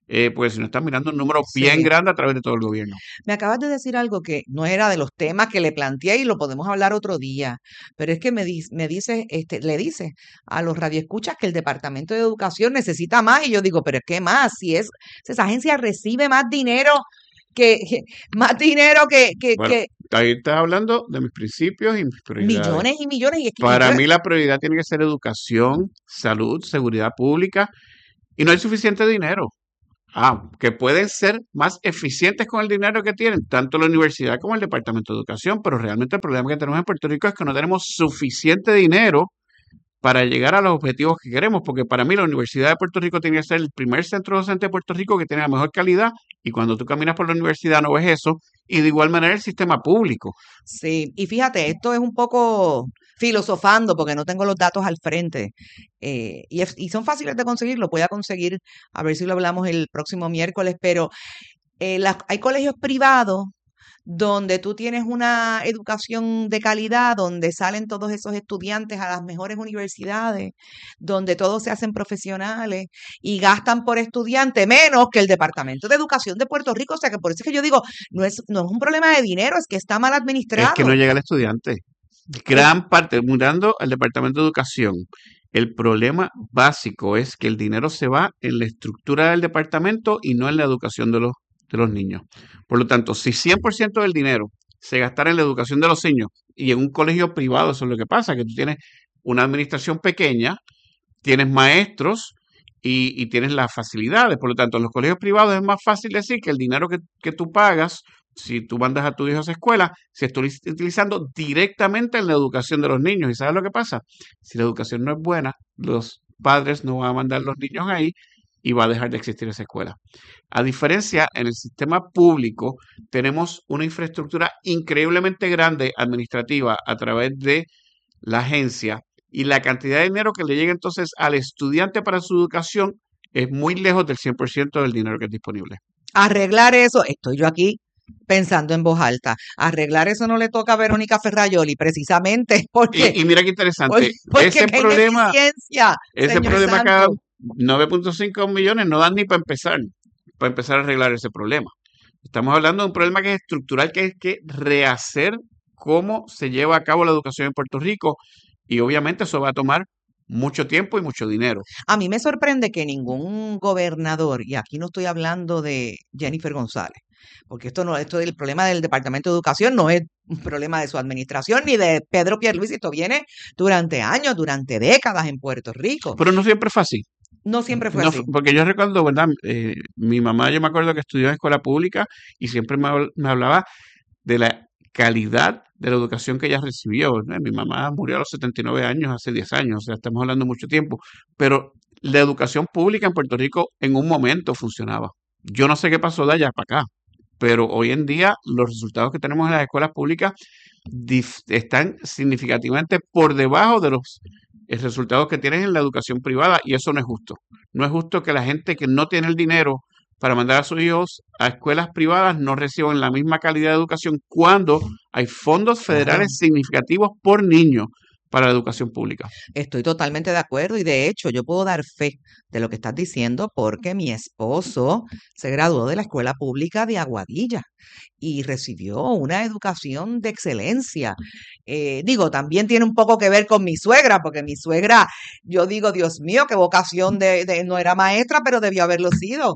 eh, pues si no están mirando un número Sí. bien grande a través de todo el gobierno. Me acabas de decir algo que no era de los temas que le planteé y lo podemos hablar otro día, pero es que me, di- me dice, este, le dice a los radioescuchas que el Departamento de Educación necesita más y yo digo, pero ¿qué más? Si es, si esa agencia recibe más dinero que, que- más dinero que, que, Bueno, que ahí estás hablando de mis principios y mis prioridades. millones y millones y es que Para entonces- mí la prioridad tiene que ser educación, salud, seguridad pública y no hay suficiente dinero. Ah, que pueden ser más eficientes con el dinero que tienen, tanto la universidad como el Departamento de Educación, pero realmente el problema que tenemos en Puerto Rico es que no tenemos suficiente dinero para llegar a los objetivos que queremos, porque para mí la Universidad de Puerto Rico tiene que ser el primer centro docente de Puerto Rico que tiene la mejor calidad, y cuando tú caminas por la universidad no ves eso, y de igual manera el sistema público. Sí, y fíjate, esto es un poco filosofando porque no tengo los datos al frente eh, y, es- y son fáciles de conseguir, lo voy a conseguir, a ver si lo hablamos el próximo miércoles, pero eh, las- hay colegios privados donde tú tienes una educación de calidad, donde salen todos esos estudiantes a las mejores universidades, donde todos se hacen profesionales y gastan por estudiante menos que el Departamento de Educación de Puerto Rico. O sea que por eso es que yo digo, no es, no es un problema de dinero, es que está mal Es administrado. que no llega el estudiante. Gran parte, mirando al Departamento de Educación, el problema básico es que el dinero se va en la estructura del departamento y no en la educación de los, de los niños. Por lo tanto, si cien por ciento del dinero se gastara en la educación de los niños y en un colegio privado, eso es lo que pasa, que tú tienes una administración pequeña, tienes maestros y, y tienes las facilidades. Por lo tanto, en los colegios privados es más fácil decir que el dinero que, que tú pagas, si tú mandas a tu hijo a esa escuela, se está utilizando directamente en la educación de los niños. ¿Y sabes lo que pasa? Si la educación no es buena, los padres no van a mandar a los niños ahí y va a dejar de existir esa escuela. A diferencia, en el sistema público tenemos una infraestructura increíblemente grande administrativa a través de la agencia, y la cantidad de dinero que le llega entonces al estudiante para su educación es muy lejos del cien por ciento del dinero que es disponible. Arreglar eso, estoy yo aquí pensando en voz alta, arreglar eso no le toca a Verónica Ferrayoli precisamente porque, Y, y mira qué interesante, porque, porque ese qué problema, ineficiencia, ese señor problema acá, santo. nueve punto cinco millones no dan ni para empezar, para empezar a arreglar ese problema. Estamos hablando de un problema que es estructural, que es que rehacer cómo se lleva a cabo la educación en Puerto Rico, y obviamente eso va a tomar mucho tiempo y mucho dinero. A mí me sorprende que ningún gobernador, y aquí no estoy hablando de Jennifer González, porque esto no, esto del problema del Departamento de Educación no es un problema de su administración ni de Pedro Pierluisi, esto viene durante años, durante décadas en Puerto Rico. Pero no siempre fue así. No siempre fue No, así. porque yo recuerdo, ¿verdad? Eh, mi mamá, yo me acuerdo que estudió en escuela pública y siempre me, habl- me hablaba de la calidad de la educación que ella recibió, ¿no? Mi mamá murió a los setenta y nueve años, hace diez años, o sea, estamos hablando de mucho tiempo, pero la educación pública en Puerto Rico en un momento funcionaba. Yo no sé qué pasó de allá para acá, pero hoy en día los resultados que tenemos en las escuelas públicas dif- están significativamente por debajo de los eh, resultados que tienes en la educación privada, y eso no es justo. No es justo que la gente que no tiene el dinero para mandar a sus hijos a escuelas privadas no reciban la misma calidad de educación cuando hay fondos federales significativos por niño para la educación pública. Estoy totalmente de acuerdo y de hecho yo puedo dar fe de lo que estás diciendo porque mi esposo se graduó de la escuela pública de Aguadilla y recibió una educación de excelencia. Eh, digo, también tiene un poco que ver con mi suegra, porque mi suegra, yo digo, Dios mío, qué vocación de, de no era maestra, pero debió haberlo sido,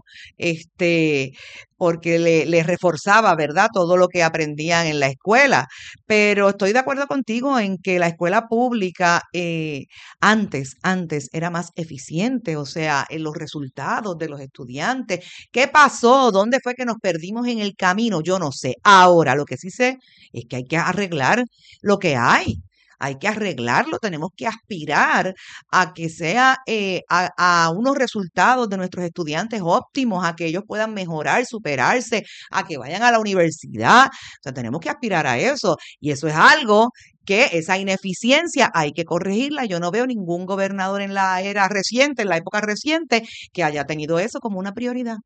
este, porque le, le reforzaba, ¿verdad?, todo lo que aprendían en la escuela. Pero estoy de acuerdo contigo en que la escuela pública eh, antes, antes era más eficiente, o sea, en los resultados de los estudiantes. ¿Qué pasó? ¿Dónde fue que nos perdimos en el camino? Yo no sé. Ahora, lo que sí sé es que hay que arreglar lo que hay. Hay que arreglarlo, tenemos que aspirar a que sea eh, a, a unos resultados de nuestros estudiantes óptimos, a que ellos puedan mejorar, superarse, a que vayan a la universidad. O sea, tenemos que aspirar a eso. Y eso es algo que esa ineficiencia hay que corregirla. Yo no veo ningún gobernador en la era reciente, en la época reciente, que haya tenido eso como una prioridad.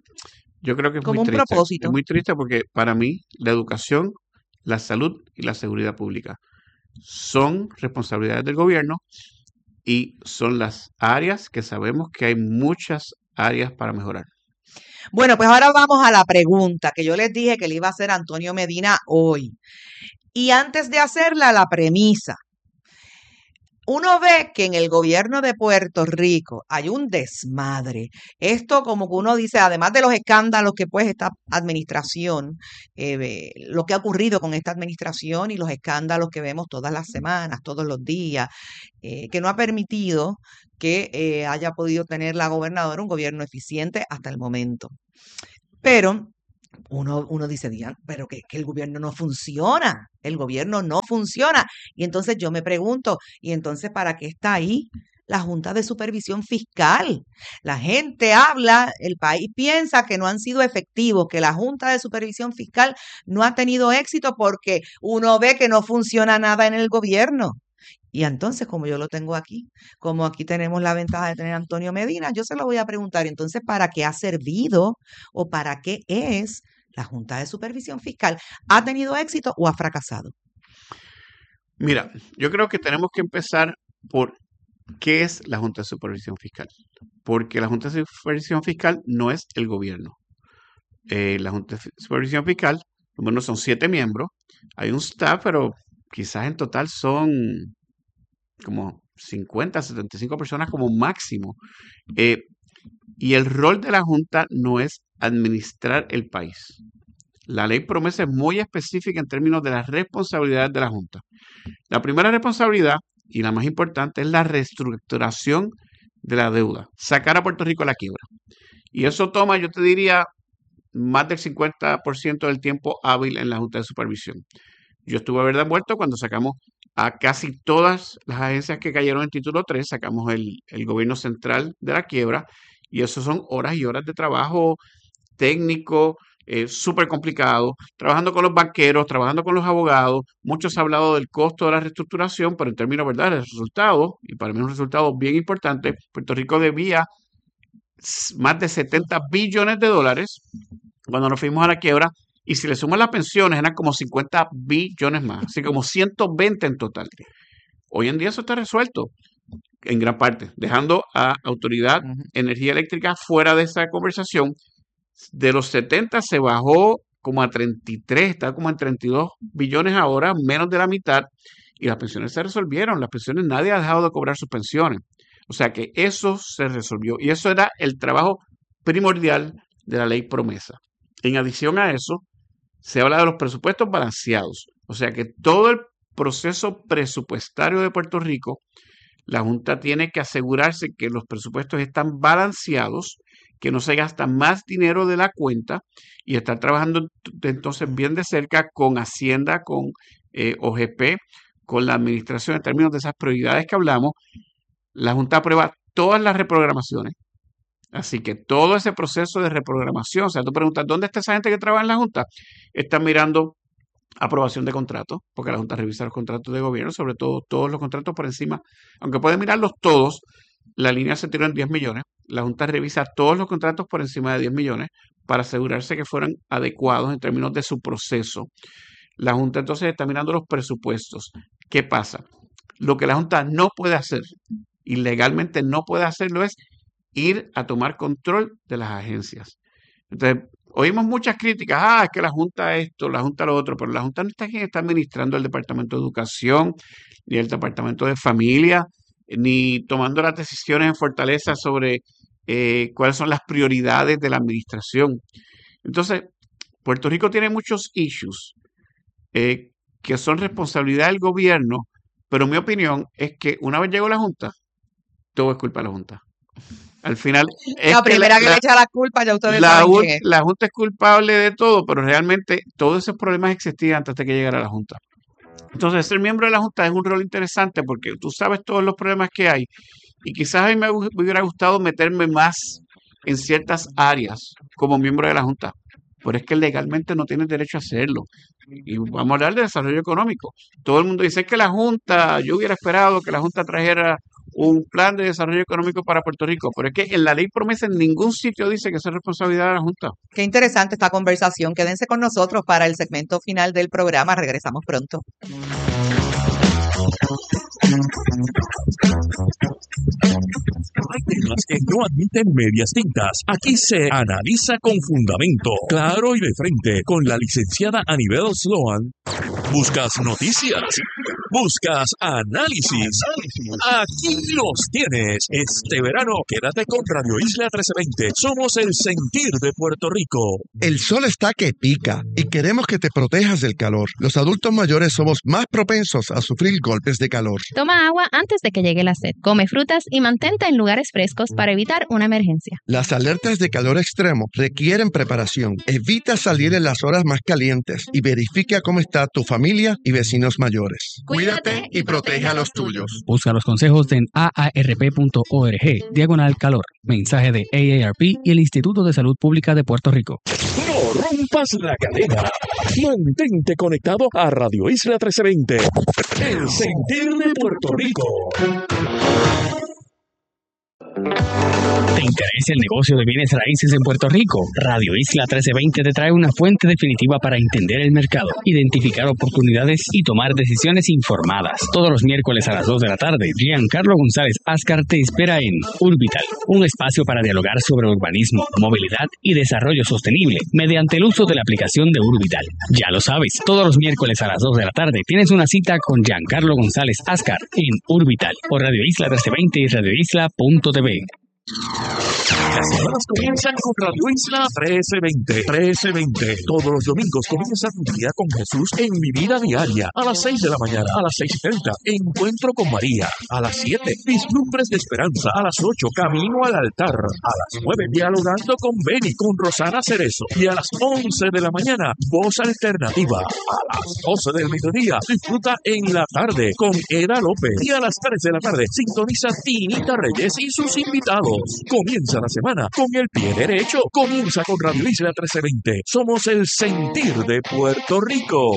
Yo creo que es Como muy un triste. propósito. Es muy triste porque para mí la educación, la salud y la seguridad pública son responsabilidades del gobierno y son las áreas que sabemos que hay muchas áreas para mejorar. Bueno, pues ahora vamos a la pregunta que yo les dije que le iba a hacer a Antonio Medina hoy. Y antes de hacerla, la premisa. Uno ve que en el gobierno de Puerto Rico hay un desmadre. Esto como que uno dice, además de los escándalos que pues esta administración, eh, lo que ha ocurrido con esta administración y los escándalos que vemos todas las semanas, todos los días, eh, que no ha permitido que eh, haya podido tener la gobernadora un gobierno eficiente hasta el momento. Pero uno, uno dice, Diana, pero que, que el gobierno no funciona, el gobierno no funciona. Y entonces yo me pregunto, ¿y entonces para qué está ahí la Junta de Supervisión Fiscal? La gente habla, el país piensa que no han sido efectivos, que la Junta de Supervisión Fiscal no ha tenido éxito porque uno ve que no funciona nada en el gobierno. Y entonces, como yo lo tengo aquí, como aquí tenemos la ventaja de tener a Antonio Medina, yo se lo voy a preguntar, entonces, ¿para qué ha servido o para qué es la Junta de Supervisión Fiscal? ¿Ha tenido éxito o ha fracasado? Mira, yo creo que tenemos que empezar por qué es la Junta de Supervisión Fiscal. Porque la Junta de Supervisión Fiscal no es el gobierno. Eh, la Junta de Supervisión Fiscal, bueno, son siete miembros, hay un staff, pero quizás en total son como cincuenta, setenta y cinco personas como máximo. Eh, y el rol de la Junta no es administrar el país. La ley promesa es muy específica en términos de las responsabilidades de la Junta. La primera responsabilidad, y la más importante, es la reestructuración de la deuda, sacar a Puerto Rico a la quiebra. Y eso toma, yo te diría, más del cincuenta por ciento del tiempo hábil en la Junta de Supervisión. Yo estuve, ¿verdad?, envuelto cuando sacamos a casi todas las agencias que cayeron en título tres, sacamos el, el gobierno central de la quiebra, y eso son horas y horas de trabajo técnico, eh, súper complicado, trabajando con los banqueros, trabajando con los abogados. Muchos han hablado del costo de la reestructuración, pero en términos, ¿verdad?, del resultado, y para mí es un resultado bien importante, Puerto Rico debía más de setenta billones de dólares cuando nos fuimos a la quiebra, y si le suman las pensiones eran como cincuenta billones más, así como ciento veinte en total. Hoy en día eso está resuelto en gran parte, dejando a Autoridad uh-huh. Energía Eléctrica fuera de esa conversación. De los setenta se bajó como a treinta y tres, está como en treinta y dos billones ahora, menos de la mitad, y las pensiones se resolvieron. Las pensiones, nadie ha dejado de cobrar sus pensiones. O sea que eso se resolvió, y eso era el trabajo primordial de la ley promesa. En adición a eso, se habla de los presupuestos balanceados. O sea que todo el proceso presupuestario de Puerto Rico, la Junta tiene que asegurarse que los presupuestos están balanceados, que no se gasta más dinero de la cuenta, y estar trabajando entonces bien de cerca con Hacienda, con eh, O G P, con la administración en términos de esas prioridades que hablamos. La Junta aprueba todas las reprogramaciones. Así que todo ese proceso de reprogramación, o sea, tú preguntas, ¿dónde está esa gente que trabaja en la Junta? Están mirando aprobación de contratos, porque la Junta revisa los contratos de gobierno, sobre todo todos los contratos por encima, aunque pueden mirarlos todos, la línea se tiró en diez millones, la Junta revisa todos los contratos por encima de diez millones para asegurarse que fueran adecuados en términos de su proceso. La Junta entonces está mirando los presupuestos. ¿Qué pasa? Lo que la Junta no puede hacer, y legalmente no puede hacerlo, es ir a tomar control de las agencias. Entonces, oímos muchas críticas, ah, es que la Junta esto, la Junta lo otro, pero la Junta no está quien está administrando el Departamento de Educación, ni el Departamento de Familia, ni tomando las decisiones en Fortaleza sobre eh, cuáles son las prioridades de la administración. Entonces, Puerto Rico tiene muchos issues eh, que son responsabilidad del gobierno, pero mi opinión es que una vez llegó la Junta, todo es culpa de la Junta. Al final, es la primera que, que la, le echa la culpa, ya ustedes la, saben quién es. La Junta es culpable de todo, pero realmente todos esos problemas existían antes de que llegara la Junta. Entonces, ser miembro de la Junta es un rol interesante porque tú sabes todos los problemas que hay, y quizás a mí me hubiera gustado meterme más en ciertas áreas como miembro de la Junta, pero es que legalmente no tienes derecho a hacerlo. Y vamos a hablar de desarrollo económico. Todo el mundo dice que la Junta, yo hubiera esperado que la Junta trajera un plan de desarrollo económico para Puerto Rico, pero es que en la ley promesa en ningún sitio dice que eso es responsabilidad de la Junta. Qué interesante esta conversación. Quédense con nosotros para el segmento final del programa. Regresamos pronto. temas que no admiten medias tintas. Aquí se analiza con fundamento, claro y de frente, con la licenciada Anibel Sloan. ¿Buscas noticias? ¿Buscas análisis? Aquí los tienes. Este verano, quédate con Radio Isla trece veinte. Somos el sentir de Puerto Rico. El sol está que pica y queremos que te protejas del calor. Los adultos mayores somos más propensos a sufrir golpes de calor. Toma agua antes de que llegue la sed. Come frutas y mantente en lugares frescos para evitar una emergencia. Las alertas de calor extremo requieren preparación. Evita salir en las horas más calientes y verifica cómo está tu familia y vecinos mayores. Cuídate y protege a los tuyos. Busca los consejos en a a r p punto org, diagonal calor. Mensaje de A A R P y el Instituto de Salud Pública de Puerto Rico. No rompas la cadena. Mantente conectado a Radio Isla trece veinte. El sentir de Puerto Rico. ¿Te interesa el negocio de bienes raíces en Puerto Rico? Radio Isla trece veinte te trae una fuente definitiva para entender el mercado, identificar oportunidades y tomar decisiones informadas. Todos los miércoles a las dos de la tarde, Giancarlo González Ascar te espera en Urbital, un espacio para dialogar sobre urbanismo, movilidad y desarrollo sostenible mediante el uso de la aplicación de Urbital. Ya lo sabes, todos los miércoles a las dos de la tarde tienes una cita con Giancarlo González Ascar en Urbital por Radio Isla trece veinte y radio isla punto t v. Las semanas comienzan con Radio Isla trece veinte. trece veinte. Todos los domingos comienza tu día con Jesús en Mi Vida Diaria. A las seis de la mañana, a las seis y treinta. Encuentro con María. A las siete. Vislumbres de Esperanza. A las ocho. Camino al altar. A las nueve. Dialogando con Beni, con Rosana Cerezo. Y a las once de la mañana, Voz Alternativa. A las doce del mediodía, disfruta En la Tarde con Eda López. Y a las tres de la tarde, sintoniza Tinita Reyes y sus invitados. Comienza la semana con el pie derecho. Comienza con Radio Isla trece veinte. Somos el sentir de Puerto Rico.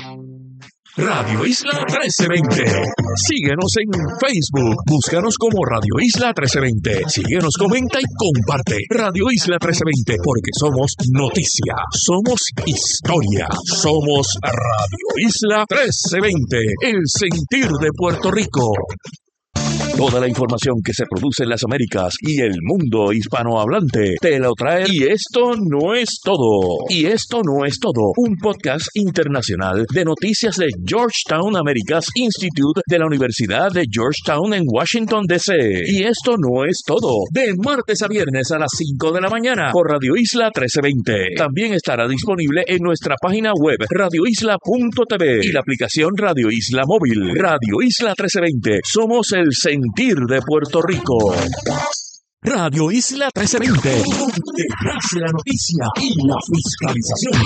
Radio Isla trece veinte. Síguenos en Facebook. Búscanos como Radio Isla trece veinte. Síguenos, comenta y comparte. Radio Isla trece veinte, porque somos noticia, somos historia, somos Radio Isla trece veinte. El sentir de Puerto Rico. Toda la información que se produce en las Américas y el mundo hispanohablante te lo trae. Y esto no es todo. Y esto no es todo. Un podcast internacional de noticias de Georgetown Americas Institute de la Universidad de Georgetown en Washington, D C Y esto no es todo. De martes a viernes a las cinco de la mañana por Radio Isla trece veinte. También estará disponible en nuestra página web radio isla punto t v y la aplicación Radio Isla Móvil. Radio Isla trece veinte. Somos el sentir de Puerto Rico. Radio Isla trece veinte, donde nace la noticia y la fiscalización.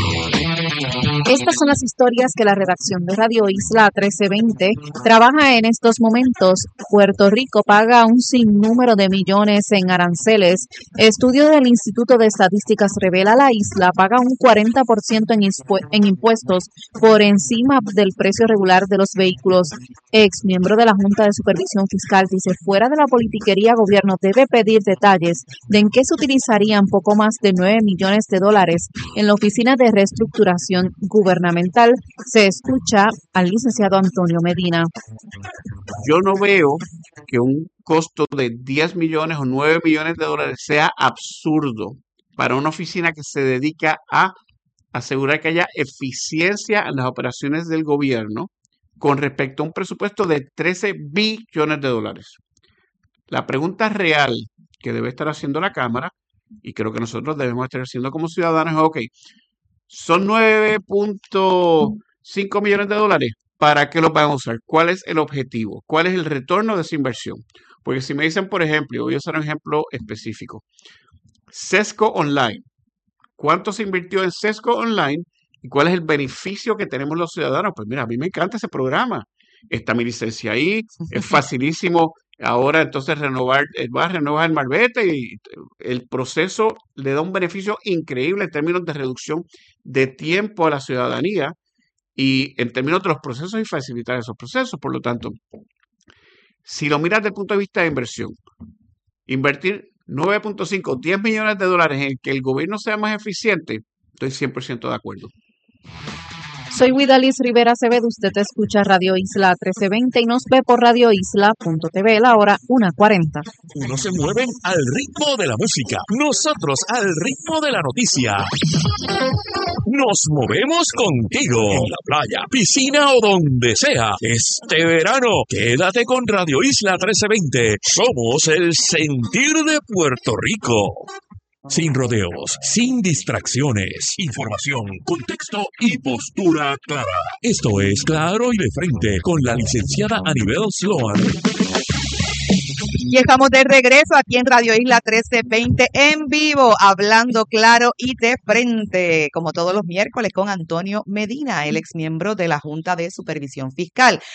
Estas son las historias que la redacción de Radio Isla trece veinte trabaja en estos momentos. Puerto Rico paga un sinnúmero de millones en aranceles. Estudio del Instituto de Estadísticas revela la isla paga un cuarenta por ciento en, en impuestos por encima del precio regular de los vehículos. Ex miembro de la Junta de Supervisión Fiscal dice: fuera de la politiquería, gobierno debe pedir detalles de en qué se utilizarían poco más de nueve millones de dólares en la Oficina de Reestructuración Gubernamental. Se escucha al licenciado Antonio Medina. Yo no veo que un costo de diez millones o nueve millones de dólares sea absurdo para una oficina que se dedica a asegurar que haya eficiencia en las operaciones del gobierno con respecto a un presupuesto de trece billones de dólares. La pregunta real que debe estar haciendo la Cámara, y creo que nosotros debemos estar haciendo como ciudadanos, es: ok, son nueve punto cinco millones de dólares, ¿para qué lo van a usar? ¿Cuál es el objetivo? ¿Cuál es el retorno de esa inversión? Porque si me dicen, por ejemplo, voy a usar un ejemplo específico, Sesco Online. ¿Cuánto se invirtió en Sesco Online y cuál es el beneficio que tenemos los ciudadanos? Pues mira, a mí me encanta ese programa. Está mi licencia ahí, es facilísimo. Ahora entonces renovar, va a renovar el marbete y el proceso le da un beneficio increíble en términos de reducción de tiempo a la ciudadanía y en términos de los procesos y facilitar esos procesos. Por lo tanto, si lo miras desde el punto de vista de inversión, invertir nueve punto cinco, diez millones de dólares en que el gobierno sea más eficiente, estoy cien por ciento de acuerdo. Soy Widalis Rivera Acevedo, usted escucha Radio Isla trece veinte y nos ve por radio isla punto t v, la hora una cuarenta. Unos se mueven al ritmo de la música, nosotros al ritmo de la noticia. Nos movemos contigo, en la playa, piscina o donde sea. Este verano, quédate con Radio Isla trece veinte. Somos el sentir de Puerto Rico. Sin rodeos, sin distracciones, información, contexto y postura clara. Esto es Claro y de Frente con la licenciada Anibel Sloan. Y estamos de regreso aquí en Radio Isla trece veinte en vivo, hablando claro y de frente, como todos los miércoles, con Antonio Medina, el exmiembro de la Junta de Supervisión Fiscal.